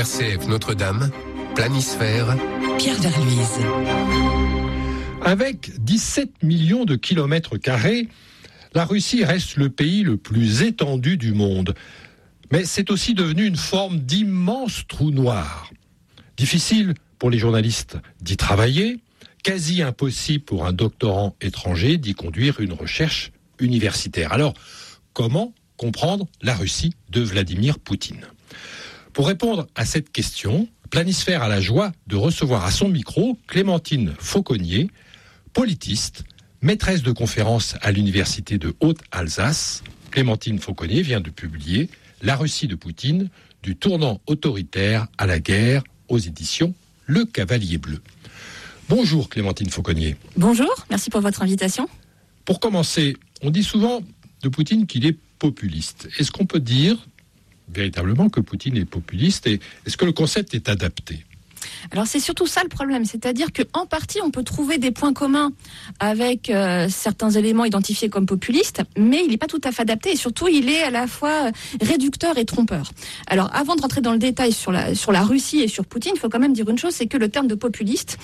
RCF Notre-Dame, Planisphère, Pierre Verluise. Avec 17 millions de kilomètres carrés, la Russie reste le pays le plus étendu du monde. Mais c'est aussi devenu une forme d'immense trou noir. Difficile pour les journalistes d'y travailler, quasi impossible pour un doctorant étranger d'y conduire une recherche universitaire. Alors, comment comprendre la Russie de Vladimir Poutine ? Pour répondre à cette question, Planisphère a la joie de recevoir à son micro Clémentine Fauconnier, politiste, maîtresse de conférences à l'université de Haute-Alsace. Clémentine Fauconnier vient de publier « La Russie de Poutine, du tournant autoritaire à la guerre » aux éditions Le Cavalier Bleu. Bonjour Clémentine Fauconnier. Bonjour, merci pour votre invitation. Pour commencer, on dit souvent de Poutine qu'il est populiste. Est-ce qu'on peut dire véritablement que Poutine est populiste et est-ce que le concept est adapté ? Alors c'est surtout ça le problème, c'est-à-dire qu'en partie on peut trouver des points communs avec certains éléments identifiés comme populistes, mais il n'est pas tout à fait adapté et surtout il est à la fois réducteur et trompeur. Alors avant de rentrer dans le détail sur la Russie et sur Poutine, il faut quand même dire une chose, c'est que le terme de populiste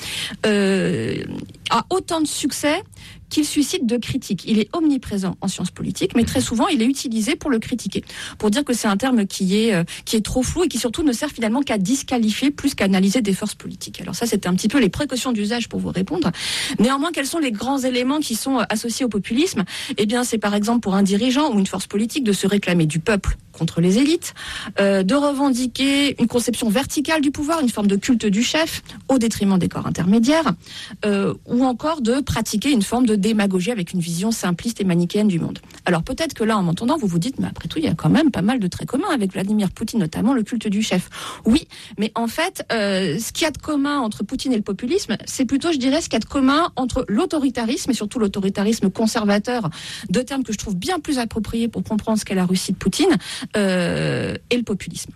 a autant de succès qu'il suscite de critiques. Il est omniprésent en sciences politiques, mais très souvent, il est utilisé pour le critiquer, pour dire que c'est un terme qui est trop flou et qui surtout ne sert finalement qu'à disqualifier plus qu'à analyser des forces politiques. Alors ça, c'était un petit peu les précautions d'usage pour vous répondre. Néanmoins, quels sont les grands éléments qui sont associés au populisme ? Eh bien, c'est par exemple pour un dirigeant ou une force politique de se réclamer du peuple contre les élites, de revendiquer une conception verticale du pouvoir, une forme de culte du chef, au détriment des corps intermédiaires, ou encore de pratiquer une forme de démagogie avec une vision simpliste et manichéenne du monde. Alors peut-être que là, en m'entendant, vous vous dites, mais après tout, il y a quand même pas mal de traits communs avec Vladimir Poutine, notamment le culte du chef. Oui, mais en fait, ce qu'il y a de commun entre Poutine et le populisme, c'est plutôt, je dirais, ce qu'il y a de commun entre l'autoritarisme, et surtout l'autoritarisme conservateur, deux termes que je trouve bien plus appropriés pour comprendre ce qu'est la Russie de Poutine, et le populisme.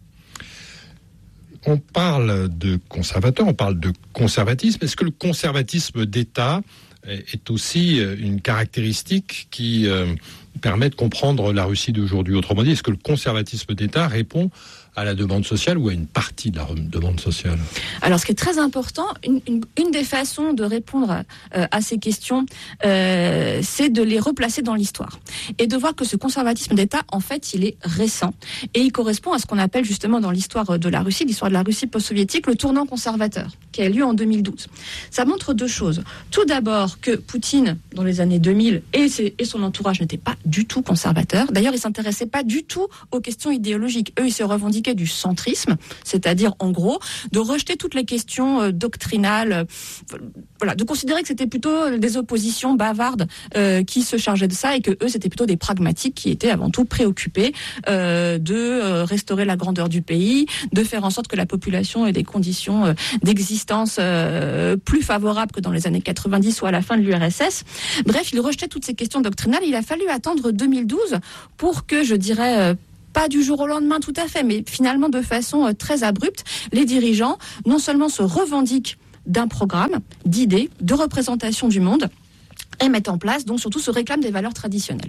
On parle de conservateur, on parle de conservatisme. Est-ce que le conservatisme d'État est aussi une caractéristique qui permet de comprendre la Russie d'aujourd'hui ? Autrement dit, est-ce que le conservatisme d'État répond à la demande sociale ou à une partie de la demande sociale ? Alors, ce qui est très important, une des façons de répondre à ces questions, c'est de les replacer dans l'histoire et de voir que ce conservatisme d'État, en fait, il est récent et il correspond à ce qu'on appelle justement dans l'histoire de la Russie, l'histoire de la Russie post-soviétique, le tournant conservateur qui a eu lieu en 2012. Ça montre deux choses. Tout d'abord que Poutine, dans les années 2000, et son entourage n'étaient pas du tout conservateurs. D'ailleurs, ils s'intéressaient pas du tout aux questions idéologiques. Eux, ils se revendiquaient du centrisme, c'est-à-dire en gros de rejeter toutes les questions doctrinales, voilà, de considérer que c'était plutôt des oppositions bavardes qui se chargeaient de ça et que eux c'était plutôt des pragmatiques qui étaient avant tout préoccupés de restaurer la grandeur du pays, de faire en sorte que la population ait des conditions d'existence plus favorables que dans les années 90 ou à la fin de l'URSS. Bref, il rejetait toutes ces questions doctrinales. Il a fallu attendre 2012 pour que, je dirais, pas du jour au lendemain tout à fait, mais finalement de façon très abrupte, les dirigeants non seulement se revendiquent d'un programme, d'idées, de représentation du monde, et mettent en place, donc surtout se réclament des valeurs traditionnelles.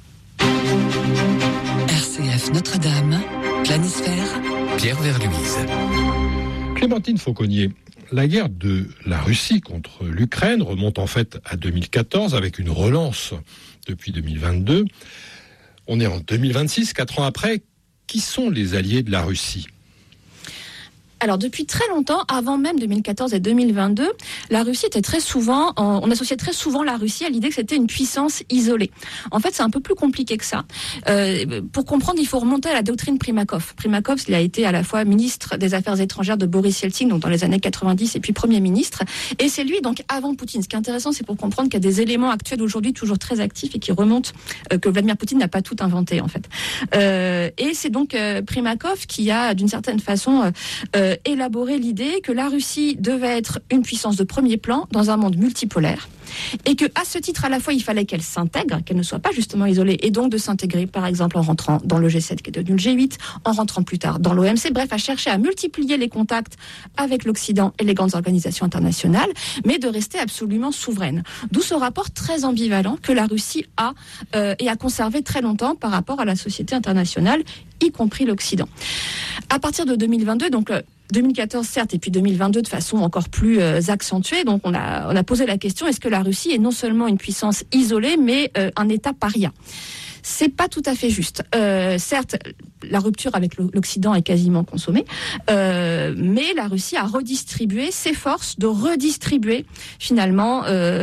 RCF Notre-Dame, Planisphère, Pierre Verluise. Clémentine Fauconnier, la guerre de la Russie contre l'Ukraine remonte en fait à 2014 avec une relance depuis 2022. On est en 2026, 4 ans après. Qui sont les alliés de la Russie ? Alors depuis très longtemps, avant même 2014 et 2022, la Russie était très souvent, on associait très souvent la Russie à l'idée que c'était une puissance isolée. En fait, c'est un peu plus compliqué que ça. Pour comprendre, il faut remonter à la doctrine Primakov. Primakov, il a été à la fois ministre des Affaires étrangères de Boris Yeltsin, donc dans les années 90, et puis Premier ministre. Et c'est lui, donc avant Poutine. Ce qui est intéressant, c'est pour comprendre qu'il y a des éléments actuels aujourd'hui toujours très actifs et qui remontent, que Vladimir Poutine n'a pas tout inventé en fait. Et c'est donc Primakov qui a, d'une certaine façon, élaborer l'idée que la Russie devait être une puissance de premier plan dans un monde multipolaire et que à ce titre, à la fois, il fallait qu'elle s'intègre, qu'elle ne soit pas justement isolée, et donc de s'intégrer, par exemple, en rentrant dans le G7 qui est devenu le G8, en rentrant plus tard dans l'OMC, bref, à chercher à multiplier les contacts avec l'Occident et les grandes organisations internationales, mais de rester absolument souveraine. D'où ce rapport très ambivalent que la Russie a et a conservé très longtemps par rapport à la société internationale, y compris l'Occident. À partir de 2022, donc 2014 certes, et puis 2022 de façon encore plus accentuée, donc on a posé la question, est-ce que la Russie est non seulement une puissance isolée, mais un État paria ? C'est pas tout à fait juste. Certes, la rupture avec l'Occident est quasiment consommée, mais la Russie a redistribué ses forces de redistribuer finalement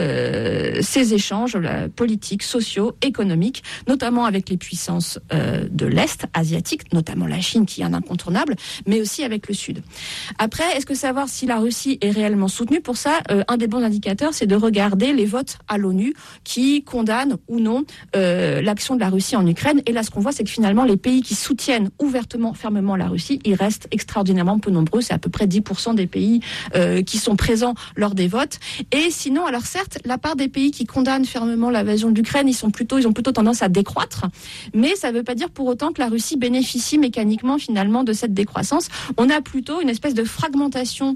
ses échanges politiques, sociaux, économiques, notamment avec les puissances de l'Est asiatique, notamment la Chine qui est un incontournable, mais aussi avec le Sud. Après, est-ce que savoir si la Russie est réellement soutenue ? Pour ça, un des bons indicateurs, c'est de regarder les votes à l'ONU qui condamnent ou non l'action de la Russie en Ukraine. Et là, ce qu'on voit, c'est que finalement, les pays qui soutiennent ouvertement, fermement la Russie, ils restent extraordinairement peu nombreux. C'est à peu près 10% des pays qui sont présents lors des votes. Et sinon, alors certes, la part des pays qui condamnent fermement l'invasion de l'Ukraine, ils ont plutôt tendance à décroître. Mais ça ne veut pas dire pour autant que la Russie bénéficie mécaniquement finalement de cette décroissance. On a plutôt une espèce de fragmentation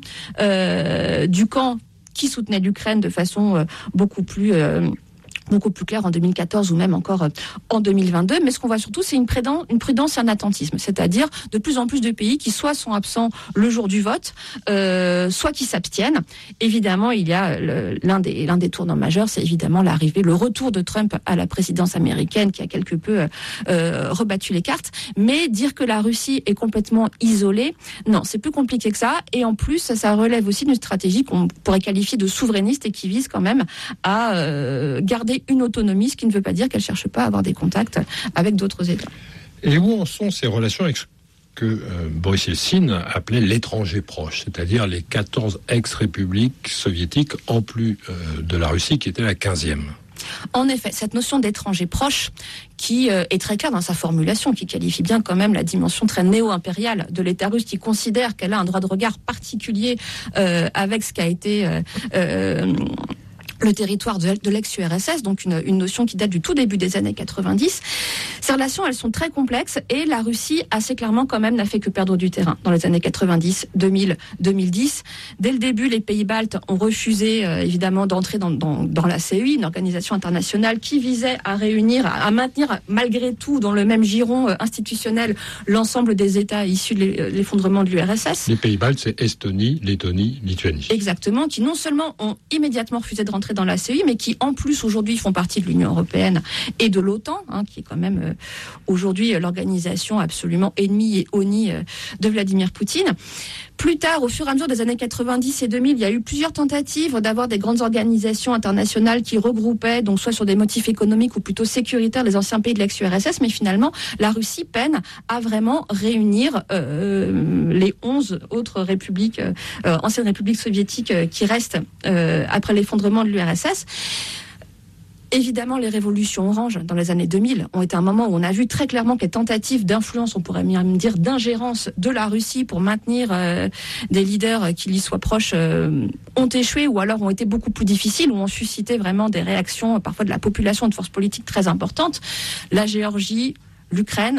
du camp qui soutenait l'Ukraine de façon beaucoup plus clair en 2014 ou même encore en 2022. Mais ce qu'on voit surtout, c'est une prudence et un attentisme. C'est-à-dire de plus en plus de pays qui soit sont absents le jour du vote, soit qui s'abstiennent. Évidemment, il y a l'un des tournants majeurs, c'est évidemment le retour de Trump à la présidence américaine qui a quelque peu rebattu les cartes. Mais dire que la Russie est complètement isolée, non, c'est plus compliqué que ça. Et en plus, ça relève aussi d'une stratégie qu'on pourrait qualifier de souverainiste et qui vise quand même à garder une autonomie, ce qui ne veut pas dire qu'elle ne cherche pas à avoir des contacts avec d'autres États. Et où en sont ces relations avec ce que Boris Yeltsin appelait l'étranger proche, c'est-à-dire les 14 ex-républiques soviétiques en plus de la Russie qui était la 15e ? En effet, cette notion d'étranger proche, qui est très claire dans sa formulation, qui qualifie bien quand même la dimension très néo-impériale de l'État russe, qui considère qu'elle a un droit de regard particulier avec ce qu'a été le territoire de l'ex-URSS, donc une notion qui date du tout début des années 90. Ces relations, elles sont très complexes et la Russie, assez clairement quand même, n'a fait que perdre du terrain dans les années 90, 2000, 2010. Dès le début, les pays baltes ont refusé évidemment d'entrer dans la CEI, une organisation internationale qui visait à réunir, à maintenir malgré tout dans le même giron institutionnel l'ensemble des États issus de l'effondrement de l'URSS. Les pays baltes, c'est Estonie, Lettonie, Lituanie. Exactement, qui non seulement ont immédiatement refusé de rentrer dans la CEI, mais qui en plus aujourd'hui font partie de l'Union européenne et de l'OTAN, qui est quand même aujourd'hui l'organisation absolument ennemie et honnie de Vladimir Poutine. Plus tard, au fur et à mesure des années 90 et 2000, il y a eu plusieurs tentatives d'avoir des grandes organisations internationales qui regroupaient, donc soit sur des motifs économiques ou plutôt sécuritaires, les anciens pays de l'ex-URSS, mais finalement, la Russie peine à vraiment réunir les 11 autres républiques, anciennes républiques soviétiques qui restent après l'effondrement de l'URSS. Évidemment, les révolutions oranges dans les années 2000 ont été un moment où on a vu très clairement que les tentatives d'influence, on pourrait même dire d'ingérence de la Russie pour maintenir des leaders qui lui soient proches ont échoué ou alors ont été beaucoup plus difficiles, ou ont suscité vraiment des réactions parfois de la population, de forces politiques très importantes. La Géorgie, l'Ukraine...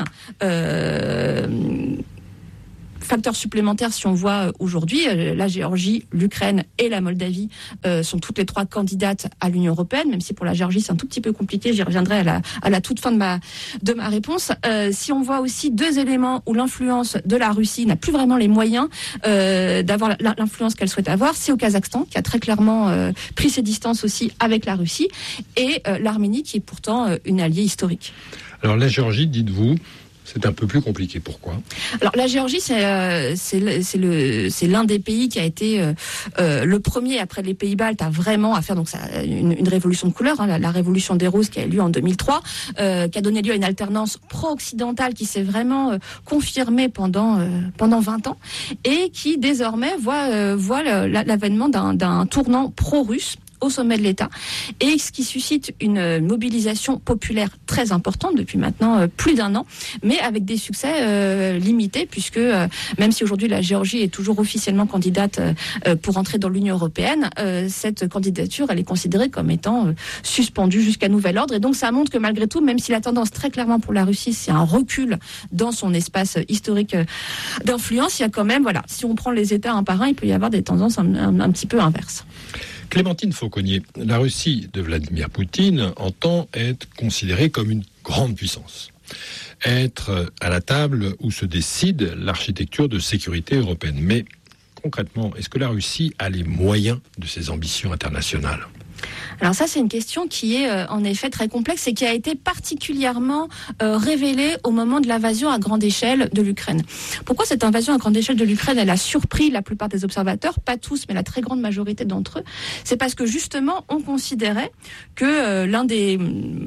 Facteur supplémentaire, si on voit aujourd'hui, la Géorgie, l'Ukraine et la Moldavie sont toutes les trois candidates à l'Union européenne, même si pour la Géorgie c'est un tout petit peu compliqué, j'y reviendrai à la toute fin de ma réponse. Si on voit aussi deux éléments où l'influence de la Russie n'a plus vraiment les moyens d'avoir l'influence qu'elle souhaite avoir, c'est au Kazakhstan, qui a très clairement pris ses distances aussi avec la Russie, et l'Arménie, qui est pourtant une alliée historique. Alors la Géorgie, dites-vous, c'est un peu plus compliqué. Pourquoi ? Alors la Géorgie, c'est l'un des pays qui a été le premier après les pays baltes à vraiment faire donc une révolution de couleur, la révolution des roses qui a eu lieu en 2003, qui a donné lieu à une alternance pro-occidentale qui s'est vraiment confirmée pendant 20 ans et qui désormais voit l'avènement d'un tournant pro-russe au sommet de l'État, et ce qui suscite une mobilisation populaire très importante depuis maintenant plus d'un an, mais avec des succès limités, puisque même si aujourd'hui la Géorgie est toujours officiellement candidate pour entrer dans l'Union européenne, cette candidature, elle est considérée comme étant suspendue jusqu'à nouvel ordre, et donc ça montre que malgré tout, même si la tendance très clairement pour la Russie, c'est un recul dans son espace historique d'influence, il y a quand même, voilà, si on prend les États un par un, il peut y avoir des tendances un petit peu inverses. Clémentine Fauconnier, la Russie de Vladimir Poutine entend être considérée comme une grande puissance. Être à la table où se décide l'architecture de sécurité européenne. Mais concrètement, est-ce que la Russie a les moyens de ses ambitions internationales ? Alors ça, c'est une question qui est en effet très complexe et qui a été particulièrement révélée au moment de l'invasion à grande échelle de l'Ukraine. Pourquoi cette invasion à grande échelle de l'Ukraine, elle a surpris la plupart des observateurs, pas tous, mais la très grande majorité d'entre eux? C'est parce que justement, on considérait que l'un des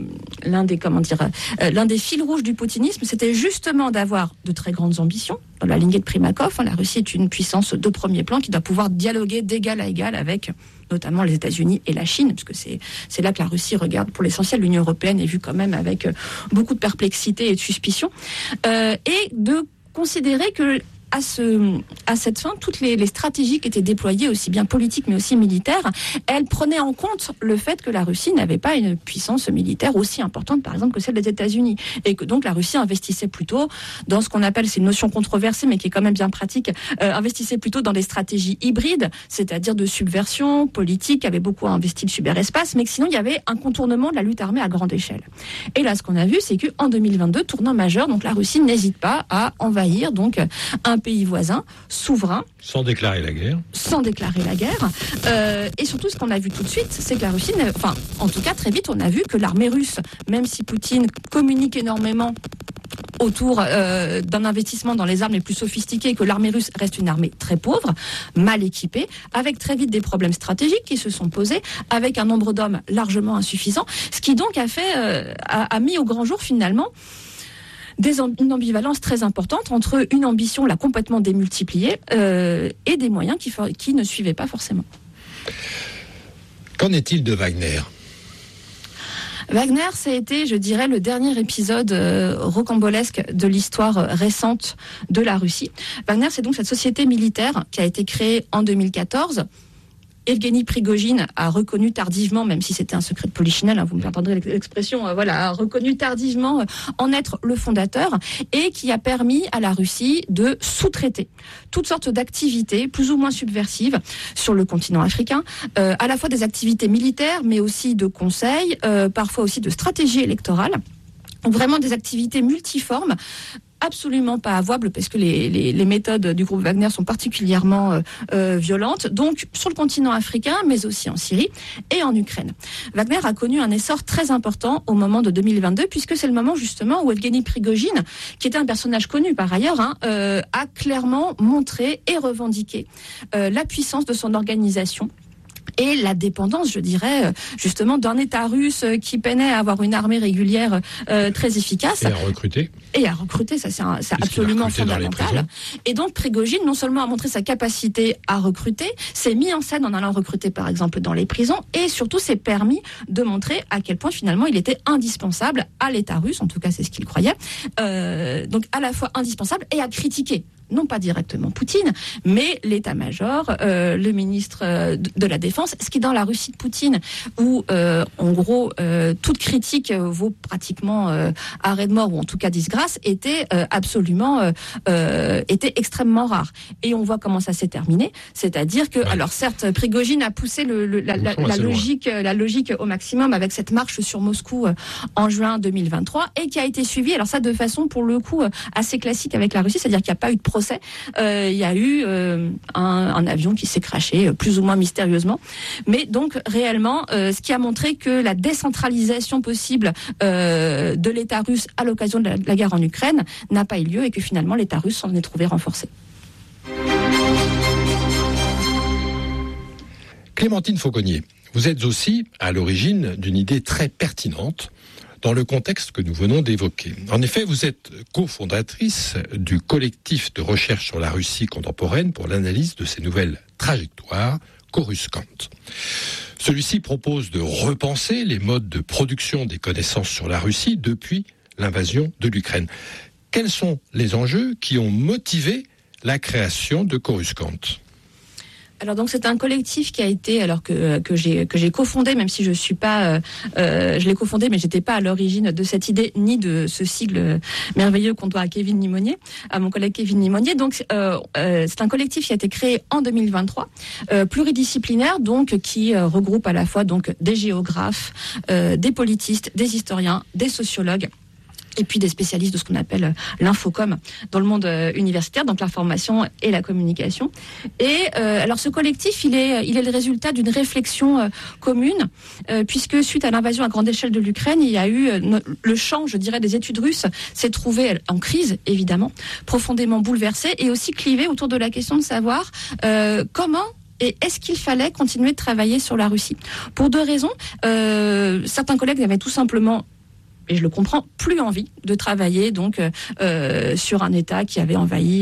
fils rouges du poutinisme, c'était justement d'avoir de très grandes ambitions. Dans la lignée de Primakov, la Russie est une puissance de premier plan qui doit pouvoir dialoguer d'égal à égal avec notamment les États-Unis et la Chine, parce que c'est là que la Russie regarde pour l'essentiel. L'Union européenne est vue quand même avec beaucoup de perplexité et de suspicion, et de considérer que à cette fin, toutes les stratégies qui étaient déployées, aussi bien politiques mais aussi militaires, elles prenaient en compte le fait que la Russie n'avait pas une puissance militaire aussi importante, par exemple, que celle des États-Unis. Et que donc la Russie investissait plutôt dans ce qu'on appelle, c'est une notion controversée, mais qui est quand même bien pratique, investissait plutôt dans des stratégies hybrides, c'est-à-dire de subversion politique, avait beaucoup investi le cyberespace, mais que sinon il y avait un contournement de la lutte armée à grande échelle. Et là, ce qu'on a vu, c'est qu'en 2022, tournant majeur, donc la Russie n'hésite pas à envahir donc un pays voisin, souverain. Sans déclarer la guerre. Et surtout, ce qu'on a vu tout de suite, c'est que la Russie, en tout cas très vite, on a vu que l'armée russe, même si Poutine communique énormément autour d'un investissement dans les armes les plus sophistiquées, que l'armée russe reste une armée très pauvre, mal équipée, avec très vite des problèmes stratégiques qui se sont posés, avec un nombre d'hommes largement insuffisant, ce qui donc a mis au grand jour finalement une ambivalence très importante entre une ambition là complètement démultipliée et des moyens qui ne suivaient pas forcément. Qu'en est-il de Wagner ? Wagner, ça a été, je dirais, le dernier épisode rocambolesque de l'histoire récente de la Russie. Wagner, c'est donc cette société militaire qui a été créée en 2014. Evgeny Prigojine a reconnu tardivement, même si c'était un secret de polichinelle, vous me pardonnerez l'expression, a reconnu tardivement en être le fondateur, et qui a permis à la Russie de sous-traiter toutes sortes d'activités plus ou moins subversives sur le continent africain, à la fois des activités militaires, mais aussi de conseil, parfois aussi de stratégie électorale. Vraiment des activités multiformes, absolument pas avouables, parce que les méthodes du groupe Wagner sont particulièrement violentes, donc sur le continent africain, mais aussi en Syrie et en Ukraine. Wagner a connu un essor très important au moment de 2022, puisque c'est le moment justement où Evgeny Prigojine, qui était un personnage connu par ailleurs, a clairement montré et revendiqué la puissance de son organisation et la dépendance, je dirais, justement, d'un État russe qui peinait à avoir une armée régulière très efficace. Et à recruter, ça c'est absolument fondamental. Et donc Prigojine, non seulement a montré sa capacité à recruter, s'est mis en scène en allant recruter par exemple dans les prisons, et surtout s'est permis de montrer à quel point finalement il était indispensable à l'État russe, en tout cas c'est ce qu'il croyait, donc à la fois indispensable et à critiquer. Non pas directement Poutine, mais l'état-major, le ministre de la Défense, ce qui dans la Russie de Poutine, où en gros toute critique vaut pratiquement arrêt de mort ou en tout cas disgrâce, était extrêmement rare. Et on voit comment ça s'est terminé, c'est-à-dire que, alors certes, Prigojine a poussé la logique au maximum avec cette marche sur Moscou en juin 2023 et qui a été suivie, alors ça de façon pour le coup assez classique avec la Russie, c'est-à-dire qu'il n'y a pas eu de procès. Il y a eu un avion qui s'est crashé plus ou moins mystérieusement, mais donc réellement ce qui a montré que la décentralisation possible de l'État russe à l'occasion de la guerre en Ukraine n'a pas eu lieu et que finalement l'État russe s'en est trouvé renforcé. Clémentine Fauconnier, vous êtes aussi à l'origine d'une idée très pertinente dans le contexte que nous venons d'évoquer. En effet, vous êtes cofondatrice du collectif de recherche sur la Russie contemporaine pour l'analyse de ces nouvelles trajectoires, Coruscant. Celui-ci propose de repenser les modes de production des connaissances sur la Russie depuis l'invasion de l'Ukraine. Quels sont les enjeux qui ont motivé la création de Coruscant ? Alors donc c'est un collectif qui a été, alors que j'ai cofondé, même si je suis pas, je l'ai cofondé, mais j'étais pas à l'origine de cette idée ni de ce sigle merveilleux qu'on doit à Kevin Limonier, à mon collègue Kevin Limonier. Donc c'est un collectif qui a été créé en 2023, pluridisciplinaire, donc qui regroupe à la fois donc des géographes, des politistes, des historiens, des sociologues, et puis des spécialistes de ce qu'on appelle l'infocom dans le monde universitaire, donc l'information et la communication. Et alors ce collectif, il est le résultat d'une réflexion commune, puisque suite à l'invasion à grande échelle de l'Ukraine, il y a eu le champ, je dirais, des études russes s'est trouvé en crise, évidemment, profondément bouleversé, et aussi clivé autour de la question de savoir comment et est-ce qu'il fallait continuer de travailler sur la Russie. Pour deux raisons. Certains collègues avaient tout simplement, et je le comprends, plus envie de travailler donc sur un État qui avait envahi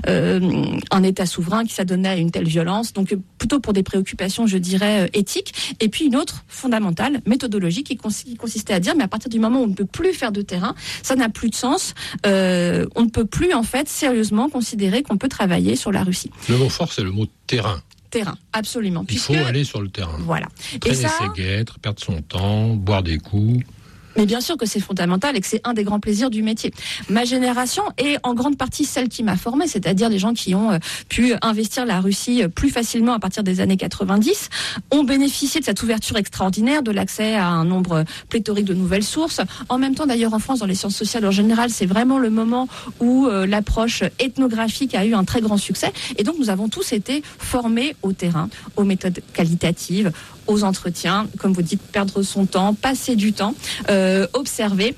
un État souverain, qui s'adonnait à une telle violence, donc plutôt pour des préoccupations, je dirais, éthiques, et puis une autre fondamentale, méthodologique, qui consistait à dire, mais à partir du moment où on ne peut plus faire de terrain, ça n'a plus de sens, on ne peut plus en fait sérieusement considérer qu'on peut travailler sur la Russie. Le mot fort, c'est le mot terrain. Terrain, absolument. Il faut aller sur le terrain. Voilà. Traîner ses guêtres, perdre son temps, boire des coups. Mais bien sûr que c'est fondamental et que c'est un des grands plaisirs du métier. Ma génération est en grande partie celle qui m'a formée, c'est-à-dire les gens qui ont pu investir la Russie plus facilement à partir des années 90, ont bénéficié de cette ouverture extraordinaire, de l'accès à un nombre pléthorique de nouvelles sources. En même temps, d'ailleurs, en France, dans les sciences sociales en général, c'est vraiment le moment où l'approche ethnographique a eu un très grand succès. Et donc, nous avons tous été formés au terrain, aux méthodes qualitatives, aux entretiens, comme vous dites, perdre son temps, passer du temps, observer.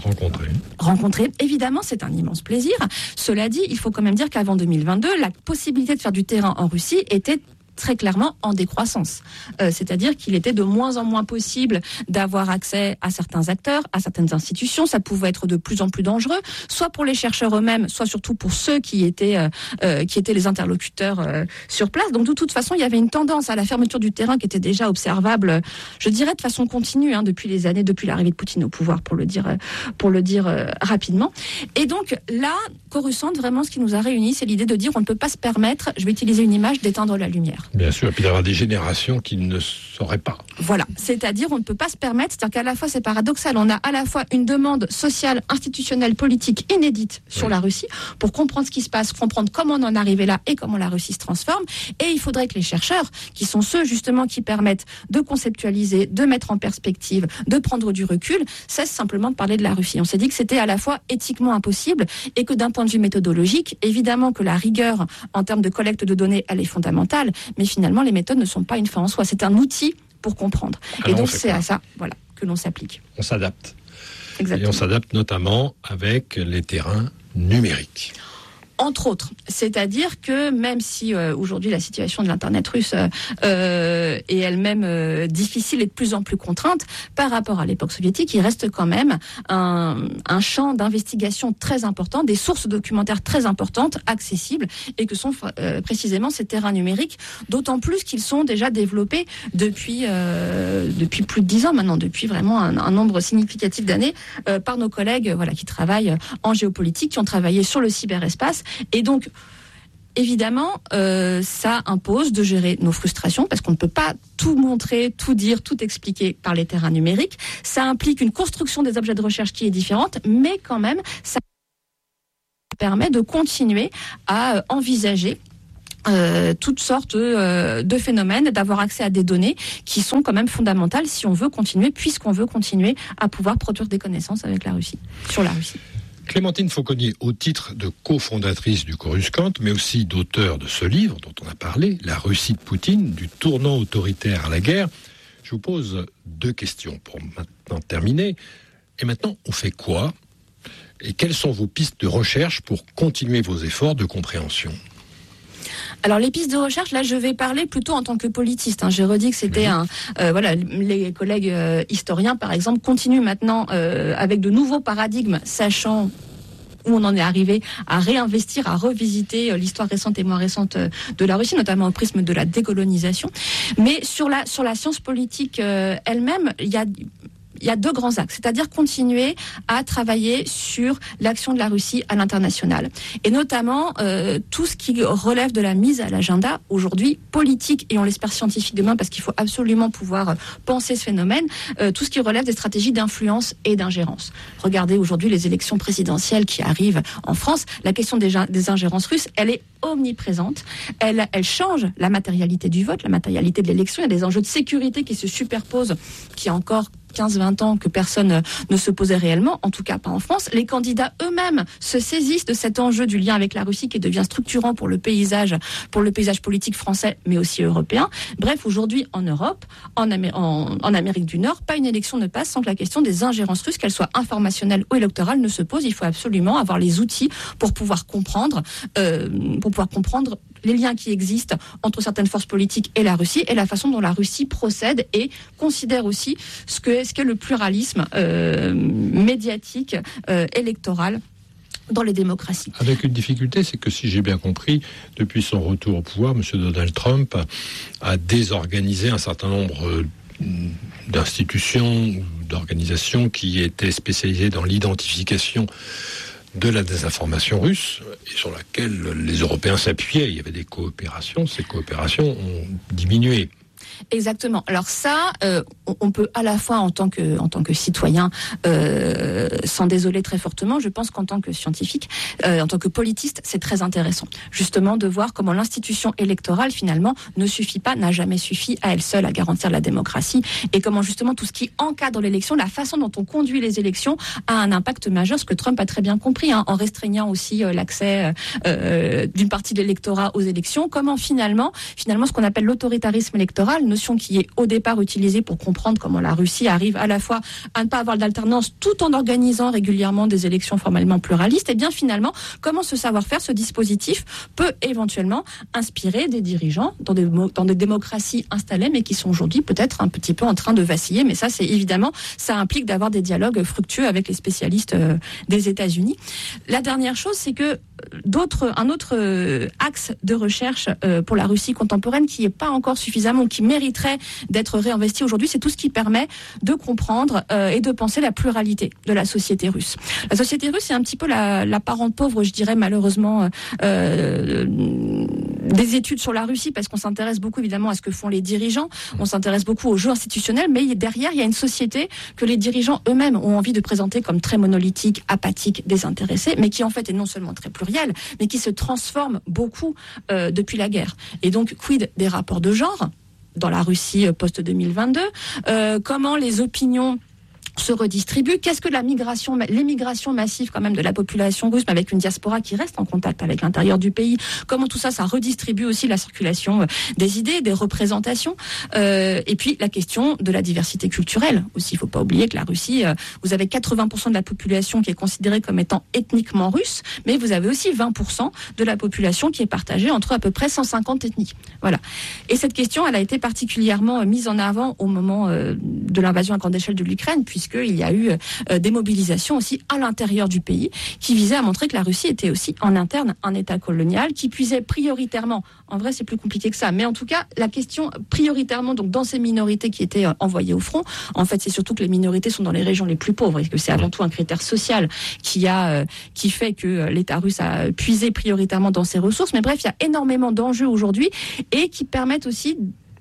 Rencontrer. Évidemment, c'est un immense plaisir. Cela dit, il faut quand même dire qu'avant 2022, la possibilité de faire du terrain en Russie était très clairement en décroissance. C'est-à-dire qu'il était de moins en moins possible d'avoir accès à certains acteurs, à certaines institutions. Ça pouvait être de plus en plus dangereux, soit pour les chercheurs eux-mêmes, soit surtout pour ceux qui étaient les interlocuteurs sur place. Donc de toute façon, il y avait une tendance à la fermeture du terrain qui était déjà observable, je dirais de façon continue, depuis les années, depuis l'arrivée de Poutine au pouvoir, pour le dire rapidement. Et donc là, Coruscant, vraiment, ce qui nous a réunis, c'est l'idée de dire on ne peut pas se permettre, je vais utiliser une image, d'éteindre la lumière. Bien sûr, et puis d'avoir des générations qui ne sauraient pas. Voilà, c'est-à-dire on ne peut pas se permettre, c'est-à-dire qu'à la fois c'est paradoxal, on a à la fois une demande sociale, institutionnelle, politique inédite sur la Russie, pour comprendre ce qui se passe, comprendre comment on en est arrivé là et comment la Russie se transforme, et il faudrait que les chercheurs, qui sont ceux justement qui permettent de conceptualiser, de mettre en perspective, de prendre du recul, cessent simplement de parler de la Russie. On s'est dit que c'était à la fois éthiquement impossible, et que d'un point de vue méthodologique, évidemment que la rigueur en termes de collecte de données, elle est fondamentale, mais finalement les méthodes ne sont pas une fin en soi, c'est un outil pour comprendre. Alors, et donc c'est à ça que l'on s'applique. On s'adapte. Exactement. Et on s'adapte notamment avec les terrains numériques. Entre autres, c'est-à-dire que même si aujourd'hui la situation de l'Internet russe est elle-même difficile et de plus en plus contrainte par rapport à l'époque soviétique, il reste quand même un champ d'investigation très important, des sources documentaires très importantes, accessibles, et que sont précisément ces terrains numériques, d'autant plus qu'ils sont déjà développés depuis plus de 10 ans maintenant, depuis vraiment un nombre significatif d'années, par nos collègues qui travaillent en géopolitique, qui ont travaillé sur le cyberespace. Et donc, évidemment, ça impose de gérer nos frustrations, parce qu'on ne peut pas tout montrer, tout dire, tout expliquer par les terrains numériques. Ça implique une construction des objets de recherche qui est différente, mais quand même, ça permet de continuer à envisager toutes sortes de phénomènes, d'avoir accès à des données qui sont quand même fondamentales si on veut continuer, puisqu'on veut continuer à pouvoir produire des connaissances avec la Russie, sur la Russie. Clémentine Fauconnier, au titre de cofondatrice du Coruscant, mais aussi d'auteur de ce livre dont on a parlé, La Russie de Poutine, du tournant autoritaire à la guerre, je vous pose 2 questions pour maintenant terminer. Et maintenant, on fait quoi ? Et quelles sont vos pistes de recherche pour continuer vos efforts de compréhension ? Alors les pistes de recherche, là je vais parler plutôt en tant que politiste. J'ai redit que c'était les collègues historiens par exemple continuent maintenant avec de nouveaux paradigmes, sachant où on en est arrivé à réinvestir, à revisiter l'histoire récente et moins récente de la Russie, notamment au prisme de la décolonisation. Mais sur la science politique elle-même, il y a deux grands axes, c'est-à-dire continuer à travailler sur l'action de la Russie à l'international. Et notamment, tout ce qui relève de la mise à l'agenda, aujourd'hui, politique, et on l'espère scientifique demain, parce qu'il faut absolument pouvoir penser ce phénomène, tout ce qui relève des stratégies d'influence et d'ingérence. Regardez aujourd'hui les élections présidentielles qui arrivent en France. La question des ingérences russes, elle est omniprésente. Elle change la matérialité du vote, la matérialité de l'élection. Il y a des enjeux de sécurité qui se superposent, qui a encore 15-20 ans que personne ne se posait réellement, en tout cas pas en France. Les candidats eux-mêmes se saisissent de cet enjeu du lien avec la Russie qui devient structurant pour le paysage politique français, mais aussi européen. Bref, aujourd'hui en Europe, en Amérique du Nord, pas une élection ne passe sans que la question des ingérences russes, qu'elles soient informationnelles ou électorales, ne se pose. Il faut absolument avoir les outils pour pouvoir comprendre les liens qui existent entre certaines forces politiques et la Russie, et la façon dont la Russie procède et considère aussi ce qu'est le pluralisme médiatique, électoral dans les démocraties. Avec une difficulté, c'est que si j'ai bien compris, depuis son retour au pouvoir, M. Donald Trump a désorganisé un certain nombre d'institutions ou d'organisations qui étaient spécialisées dans l'identification de la désinformation russe, et sur laquelle les Européens s'appuyaient. Il y avait des coopérations, ces coopérations ont diminué. Exactement. Alors ça, on peut à la fois en tant que citoyen s'en désoler très fortement. Je pense qu'en tant que scientifique, en tant que politiste, c'est très intéressant, justement, de voir comment l'institution électorale finalement n'a jamais suffi à elle seule à garantir la démocratie, et comment justement tout ce qui encadre l'élection, la façon dont on conduit les élections, a un impact majeur. Ce que Trump a très bien compris, en restreignant aussi l'accès d'une partie de l'électorat aux élections. Comment finalement, ce qu'on appelle l'autoritarisme électoral, notion qui est au départ utilisée pour comprendre comment la Russie arrive à la fois à ne pas avoir d'alternance tout en organisant régulièrement des élections formellement pluralistes, et bien finalement comment ce savoir-faire, ce dispositif peut éventuellement inspirer des dirigeants dans des démocraties installées mais qui sont aujourd'hui peut-être un petit peu en train de vaciller. Mais ça, c'est évidemment, ça implique d'avoir des dialogues fructueux avec les spécialistes des États-Unis. La dernière chose, c'est que un autre axe de recherche pour la Russie contemporaine qui n'est pas encore suffisamment, qui mériterait d'être réinvesti aujourd'hui, c'est tout ce qui permet de comprendre et de penser la pluralité de la société russe. La société russe, c'est un petit peu la parente pauvre, je dirais malheureusement, des études sur la Russie, parce qu'on s'intéresse beaucoup évidemment à ce que font les dirigeants, on s'intéresse beaucoup aux jeux institutionnels, mais derrière il y a une société que les dirigeants eux-mêmes ont envie de présenter comme très monolithique, apathique, désintéressée, mais qui en fait est non seulement très plurielle, mais qui se transforme beaucoup depuis la guerre. Et donc, quid des rapports de genre dans la Russie post-2022, comment les opinions se redistribue. Qu'est-ce que l'émigration massive quand même de la population russe, mais avec une diaspora qui reste en contact avec l'intérieur du pays, comment tout ça redistribue aussi la circulation des idées, des représentations, et puis la question de la diversité culturelle aussi. Il ne faut pas oublier que la Russie, vous avez 80% de la population qui est considérée comme étant ethniquement russe, mais vous avez aussi 20% de la population qui est partagée entre à peu près 150 ethnies. Voilà. Et cette question, elle a été particulièrement mise en avant au moment de l'invasion à grande échelle de l'Ukraine, puisqu'il y a eu des mobilisations aussi à l'intérieur du pays qui visaient à montrer que la Russie était aussi en interne un État colonial qui puisait prioritairement, en vrai c'est plus compliqué que ça, mais en tout cas la question prioritairement donc dans ces minorités qui étaient envoyées au front, en fait c'est surtout que les minorités sont dans les régions les plus pauvres et que c'est avant tout un critère social qui fait que l'État russe a puisé prioritairement dans ses ressources. Mais bref, il y a énormément d'enjeux aujourd'hui et qui permettent aussi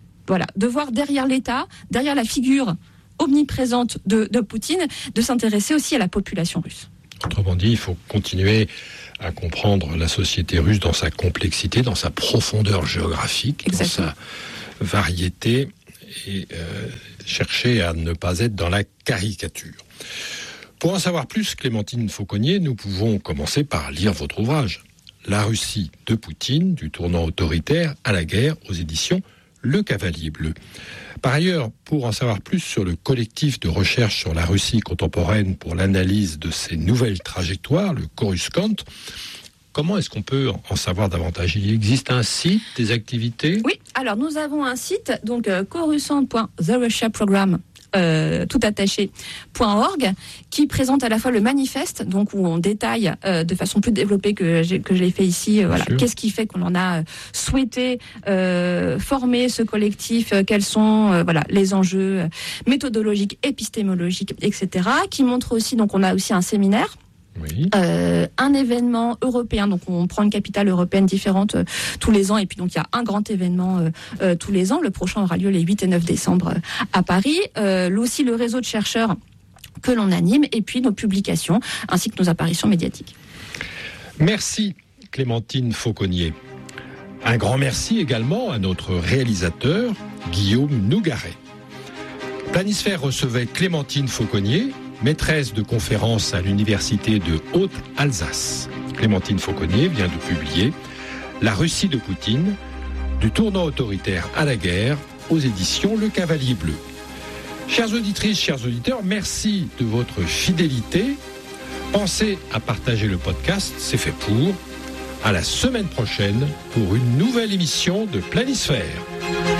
de voir derrière l'État, derrière la figure omniprésente de Poutine, de s'intéresser aussi à la population russe. Autrement dit, il faut continuer à comprendre la société russe dans sa complexité, dans sa profondeur géographique, Exactement. Dans sa variété, et chercher à ne pas être dans la caricature. Pour en savoir plus, Clémentine Fauconnier, nous pouvons commencer par lire votre ouvrage « La Russie de Poutine, du tournant autoritaire à la guerre » aux éditions Le Cavalier Bleu. Par ailleurs, pour en savoir plus sur le collectif de recherche sur la Russie contemporaine pour l'analyse de ses nouvelles trajectoires, le Coruscant, comment est-ce qu'on peut en savoir davantage ? Il existe un site, des activités ? Oui, alors nous avons un site, donc coruscant.therussiaprogram toutattaché.org, qui présente à la fois le manifeste, donc où on détaille de façon plus développée que je l'ai fait ici, voilà, qu'est-ce qui fait qu'on en a souhaité former ce collectif, quels sont voilà les enjeux méthodologiques, épistémologiques, etc. Qui montre aussi, donc on a aussi un séminaire. Oui. Un événement européen, donc on prend une capitale européenne différente tous les ans, et puis donc il y a un grand événement tous les ans. Le prochain aura lieu les 8 et 9 décembre à Paris. Aussi le réseau de chercheurs que l'on anime, et puis nos publications ainsi que nos apparitions médiatiques. Merci Clémentine Fauconnier. Un grand merci également à notre réalisateur Guillaume Nougaret. Planisphère recevait Clémentine Fauconnier, maîtresse de conférences à l'université de Haute-Alsace. Clémentine Fauconnier vient de publier La Russie de Poutine, du tournant autoritaire à la guerre, aux éditions Le Cavalier Bleu. Chères auditrices, chers auditeurs, merci de votre fidélité. Pensez à partager le podcast, c'est fait pour. À la semaine prochaine pour une nouvelle émission de Planisphère.